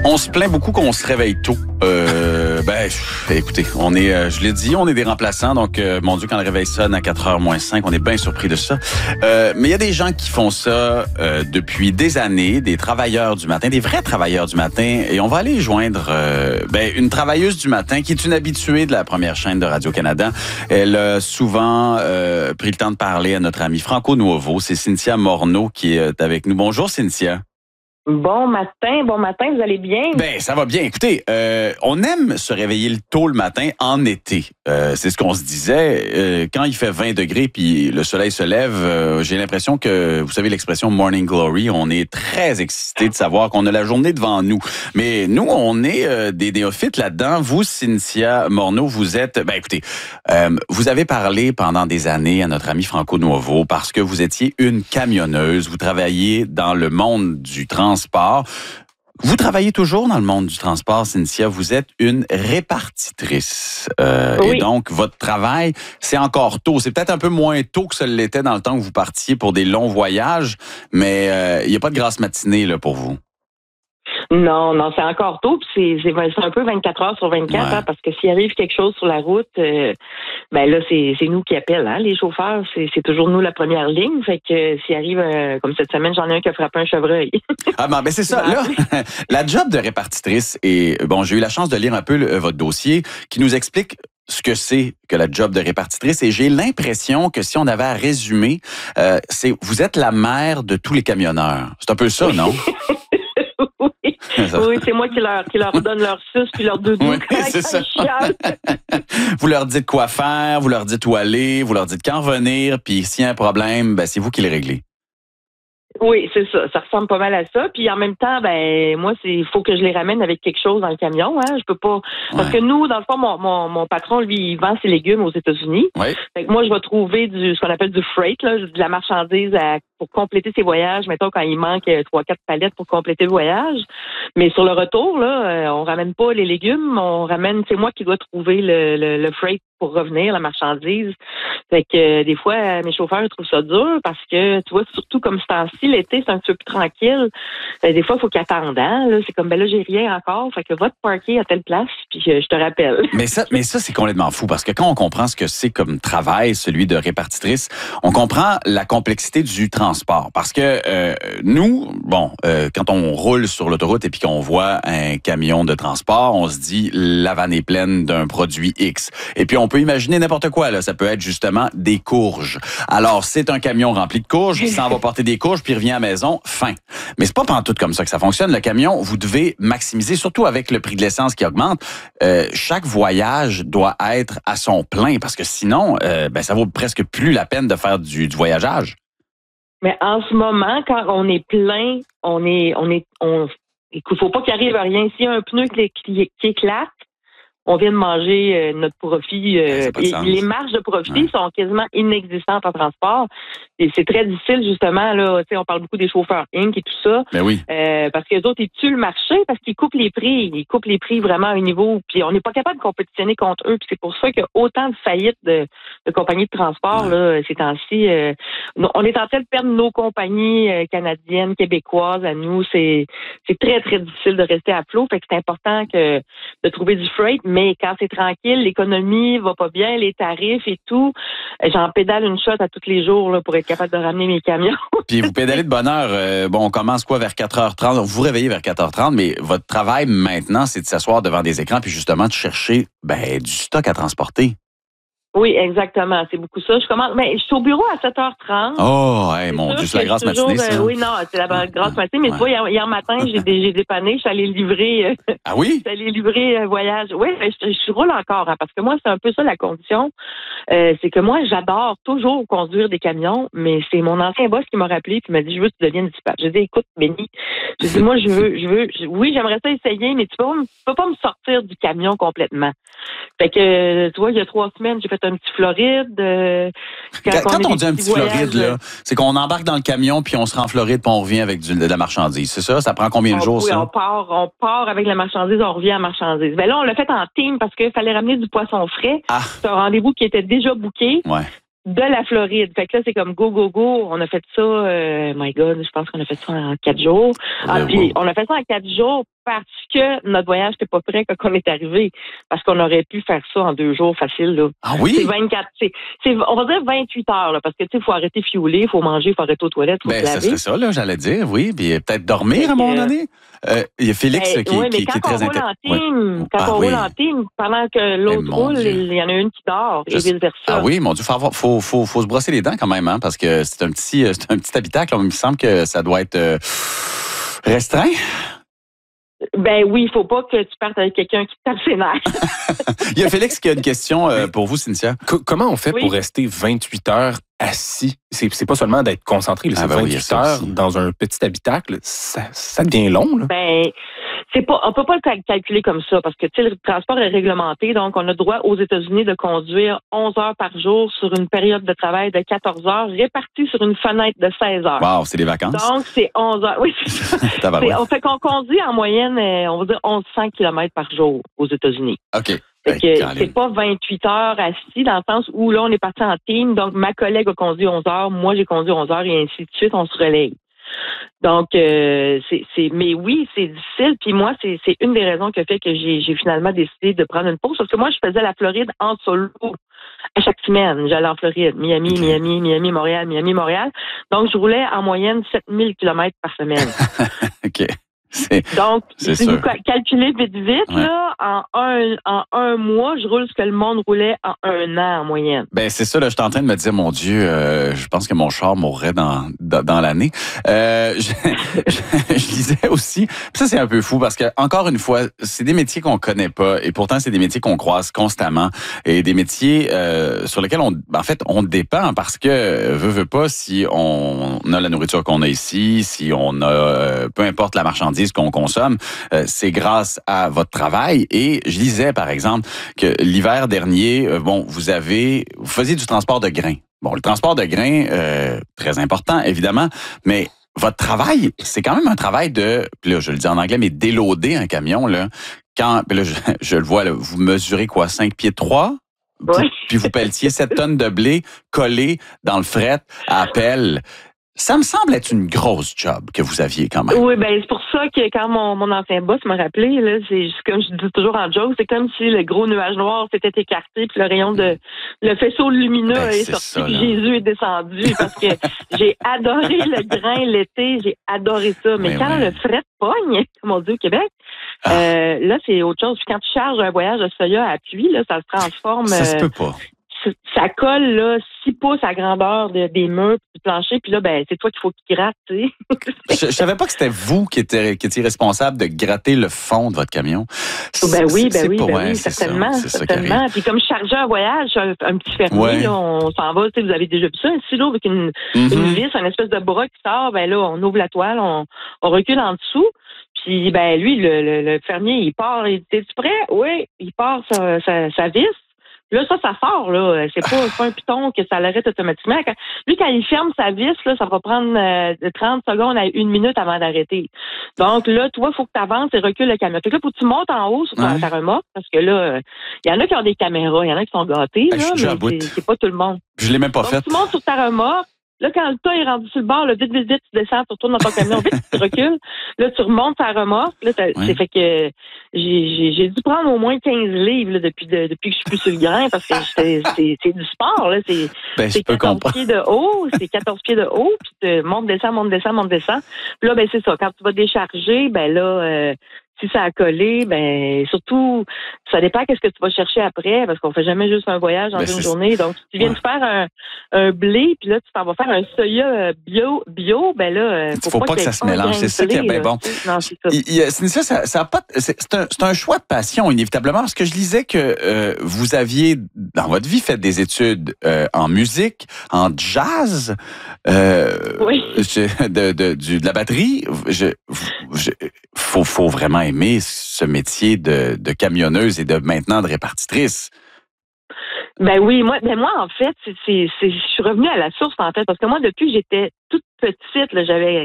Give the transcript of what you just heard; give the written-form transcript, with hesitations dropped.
On se plaint beaucoup qu'on se réveille tôt. Écoutez, on est, je l'ai dit, on est des remplaçants. Donc, mon Dieu, quand le réveil sonne à 4h moins 5, on est bien surpris de ça. Mais il y a des gens qui font ça depuis des années, des travailleurs du matin, des vrais travailleurs du matin. Et on va aller joindre une travailleuse du matin qui est une habituée de la première chaîne de Radio-Canada. Elle a souvent pris le temps de parler à notre ami Franco Nuovo. C'est Cynthia Morneau qui est avec nous. Bonjour, Cynthia. Bon matin, vous allez bien? Ben, ça va bien. Écoutez, on aime se réveiller tôt le matin en été. C'est ce qu'on se disait. Quand il fait 20 degrés puis le soleil se lève, j'ai l'impression que, vous savez l'expression morning glory, on est très excité de savoir qu'on a la journée devant nous. Mais nous, on est des néophytes là-dedans. Vous, Cynthia Morneau, vous êtes... vous avez parlé pendant des années à notre ami Franco Nuovo parce que vous étiez une camionneuse. Vous travailliez dans le monde du transport. Vous travaillez toujours dans le monde du transport, Cynthia. Vous êtes une répartitrice. Oui. Et donc, votre travail, c'est encore tôt. C'est peut-être un peu moins tôt que ça l'était dans le temps que vous partiez pour des longs voyages, mais il n'y a pas de grasse matinée là, pour vous. Non, c'est encore tôt. Puis c'est un peu 24 heures sur 24, Ouais. parce que s'il arrive quelque chose sur la route, c'est nous qui appellent, hein, les chauffeurs. C'est toujours nous la première ligne. Fait que s'il arrive, comme cette semaine, j'en ai un qui a frappé un chevreuil. C'est ça. Là, la job de répartitrice, et bon, j'ai eu la chance de lire un peu votre dossier qui nous explique ce que c'est que la job de répartitrice. Et j'ai l'impression que si on avait à résumer, vous êtes la mère de tous les camionneurs. C'est un peu ça, non? Oui, c'est moi qui leur donne leur suce puis leur doudou Oui, quand c'est ça. ils chialent. Vous leur dites quoi faire, vous leur dites où aller, vous leur dites quand revenir, puis s'il y a un problème, c'est vous qui le réglez. Oui, c'est ça. Ça ressemble pas mal à ça. Puis en même temps, moi, il faut que je les ramène avec quelque chose dans le camion. Hein. Je peux pas. Parce que nous, dans le fond, mon patron, lui, il vend ses légumes aux États-Unis. Oui. Fait que moi, je vais trouver ce qu'on appelle du freight, là, de la marchandise pour compléter ses voyages. Mettons quand il manque 3-4 palettes pour compléter le voyage. Mais sur le retour, là, on ramène pas les légumes. C'est moi qui dois trouver le freight pour revenir, la marchandise. Fait que des fois, mes chauffeurs trouvent ça dur parce que, tu vois, surtout comme ce temps-ci, l'été, c'est un petit peu plus tranquille. Des fois, il faut qu'ils attendent. Hein? Là, c'est comme, là, j'ai rien encore. Fait que va te parker à telle place, puis je te rappelle. Mais ça, c'est complètement fou parce que quand on comprend ce que c'est comme travail, celui de répartitrice, on comprend la complexité du transport. Parce que quand on roule sur l'autoroute et puis qu'on voit un camion de transport, on se dit la vanne est pleine d'un produit X. Et puis on peut imaginer n'importe quoi. Là. Ça peut être justement des courges. Alors, c'est un camion rempli de courges, il s'en va porter des courges, puis il revient à la maison, fin. Mais c'est pas pantoute comme ça que ça fonctionne. Le camion, vous devez maximiser, surtout avec le prix de l'essence qui augmente. Chaque voyage doit être à son plein parce que sinon, ça vaut presque plus la peine de faire du voyageage. Mais en ce moment, quand on est plein, il faut pas qu'il arrive à rien. S'il y a un pneu qui éclate, on vient de manger notre profit. Les marges de profit sont quasiment inexistantes en transport. Et c'est très difficile, justement, là. On parle beaucoup des chauffeurs Inc. et tout ça. Mais oui. Parce que les autres, ils tuent le marché parce qu'ils coupent les prix. Ils coupent les prix vraiment à un niveau. Puis on n'est pas capable de compétitionner contre eux. Puis c'est pour ça qu'il y a autant de faillites de compagnies de transport, là, ces temps-ci. On est en train de perdre nos compagnies canadiennes, québécoises à nous. C'est très, très difficile de rester à flot. Fait que c'est important de trouver du freight. Mais quand c'est tranquille, l'économie va pas bien, les tarifs et tout, j'en pédale une shot à tous les jours là, pour être capable de ramener mes camions. Puis vous pédalez de bonne heure. On commence vers 4h30? Vous vous réveillez vers 4h30, mais votre travail maintenant, c'est de s'asseoir devant des écrans puis justement de chercher du stock à transporter. Oui, exactement. C'est beaucoup ça. Je suis au bureau à 7h30. Oh, hey, mon Dieu, c'est la grasse matinée, ça. Oui, non, c'est la grasse matinée. Mais tu vois, hier matin, j'ai dépanné. Je suis allée livrer. Ah oui? Je suis allée livrer un voyage. Oui, je roule encore, hein, parce que moi, c'est un peu ça la condition. C'est que moi, j'adore toujours conduire des camions, mais c'est mon ancien boss qui m'a rappelé et m'a dit, je veux que tu deviennes dispatch. J'ai dit, écoute, Benny, moi, oui, j'aimerais ça essayer, mais tu peux pas me sortir du camion complètement. Fait que, tu vois, il y a 3 semaines, j'ai fait un petit Floride. Quand on dit un petit Floride, là, c'est qu'on embarque dans le camion puis on se rend en Floride puis on revient avec de la marchandise. C'est ça? Ça prend combien de jours, oui, ça? on part avec la marchandise, on revient à la marchandise. Là, on l'a fait en team parce qu'il fallait ramener du poisson frais. Ah. C'est un rendez-vous qui était déjà booké. Ouais. De la Floride. Fait que là, c'est comme go, go, go. On a fait ça, my God, je pense qu'on a fait ça en 4 jours. Puis on a fait ça en 4 jours parce que notre voyage n'était pas prêt quand on est arrivé. Parce qu'on aurait pu faire ça en 2 jours facile, là. Ah oui? C'est 24, on va dire 28 heures, là, parce que, tu sais, il faut arrêter de fioler, il faut manger, il faut arrêter aux toilettes, il faut se Ça laver. serait ça, là, j'allais dire, oui. Puis peut-être dormir à un moment donné. Il y a Félix qui est très intéressant. Quand on roule en team, pendant que l'autre roule, il y en a une qui dort et vice-versa. Ah oui, mon Dieu, faut se brosser les dents quand même, hein, parce que c'est un petit habitacle. Il me semble que ça doit être restreint. Ben oui, il faut pas que tu partes avec quelqu'un qui te tape ses nerfs. Il y a Félix qui a une question pour vous, Cynthia. Comment on fait pour rester 28 heures assis? C'est pas seulement d'être concentré, c'est 28 heures dans un petit habitacle. Ça devient long, là. Ben, on peut pas le calculer comme ça parce que, tu sais, le transport est réglementé. Donc, on a droit aux États-Unis de conduire 11 heures par jour sur une période de travail de 14 heures répartie sur une fenêtre de 16 heures. Wow, c'est des vacances. Donc, c'est 11 heures. Oui, c'est ça. On fait qu'on conduit en moyenne, on va dire 1100 km par jour aux États-Unis. OK. C'est pas 28 heures assis dans le sens où là, on est parti en team. Donc, ma collègue a conduit 11 heures, moi, j'ai conduit 11 heures et ainsi de suite, on se relaye. Donc, mais oui, c'est difficile. Puis moi, c'est une des raisons qui a fait que j'ai finalement décidé de prendre une pause. Parce que moi, je faisais la Floride en solo à chaque semaine. J'allais en Floride, Miami, Montréal. Donc, je roulais en moyenne 7000 km par semaine. OK. Donc, si vous calculez vite, là, en un mois, je roule ce que le monde roulait en 1 an en moyenne. Ben c'est ça, là, je suis en train de me dire, mon Dieu, je pense que mon char mourrait dans l'année. Je lisais aussi, puis ça c'est un peu fou parce que, encore une fois, c'est des métiers qu'on connaît pas et pourtant c'est des métiers qu'on croise constamment et des métiers sur lesquels on dépend parce que, veut pas, si on a la nourriture qu'on a ici, si on a, peu importe la marchandise qu'on consomme, c'est grâce à votre travail. Et je lisais, par exemple, que l'hiver dernier, vous faisiez du transport de grains. Bon, le transport de grains, très important, évidemment, mais votre travail, c'est quand même un travail là, je le dis en anglais, mais déloader un camion, là. Là, je le vois, là, vous mesurez quoi, 5 pieds 3? Oui. Puis vous pelletiez 7 tonnes de blé collé dans le fret à pelle. Ça me semble être une grosse job que vous aviez quand même. Oui, ben c'est pour ça que quand mon ancien boss m'a rappelé, là, c'est comme je dis toujours en joke, c'est comme si le gros nuage noir s'était écarté puis le faisceau lumineux est sorti puis Jésus est descendu parce que j'ai adoré le grain l'été, j'ai adoré ça. Mais quand le fret pogne, comme on dit au Québec, là c'est autre chose. Puis quand tu charges un voyage de soya à pluie, là, ça se transforme. Ça se peut pas. Ça colle là 6 pouces à grandeur des murs du plancher, puis là c'est toi qu'il faut qu'il gratte, tu sais. Je savais pas que c'était vous qui étiez responsable de gratter le fond de votre camion. Oui, certainement. Puis comme je chargeais un voyage, un petit fermier, là, on s'en va, tu sais, vous avez déjà vu ça, un silo avec une vis, une espèce de bras qui sort, là on ouvre la toile, on recule en dessous. Puis lui, le fermier, il part, il dit, t'es-tu prêt? Oui, il part sa vis. Là, ça sort, là. C'est pas un piton que ça l'arrête automatiquement. Quand il ferme sa vis, là, ça va prendre 30 secondes à 1 minute avant d'arrêter. Donc, là, toi, il faut que tu avances et recules le camion. Fait que là, faut que tu montes en haut sur ta remorque, parce que là, il y en a qui ont des caméras, il y en a qui sont gâtés, là, mais c'est pas tout le monde. Je l'ai même pas fait. Tu montes sur ta remorque. Là, quand le tas est rendu sur le bord, là, vite, tu descends, tu retournes dans ton camion, vite, tu recules. Là, tu remontes ta remorque. Là, c'est fait que j'ai dû prendre au moins 15 livres là, depuis que je suis plus sur le grain parce que c'est du sport. Là. C'est 14 pieds de haut. C'est 14 pieds de haut. Puis tu montes, descends. Puis là, c'est ça. Quand tu vas décharger, si ça a collé, surtout, ça dépend qu'est-ce que tu vas chercher après, parce qu'on fait jamais juste un voyage dans une journée. Donc, si tu viens de faire un blé, puis là, tu t'en vas faire un soya bio, faut pas que ça se mélange. C'est ça qui est bien bon. Non, c'est ça. Ça a pas, c'est un choix de passion, inévitablement, parce que je lisais que vous aviez, dans votre vie, fait des études en musique, en jazz, de la batterie. Faut vraiment aimer ce métier de camionneuse et de maintenant de répartitrice. Oui, moi en fait, je suis revenue à la source en fait, parce que moi depuis que j'étais toute petite, là, j'avais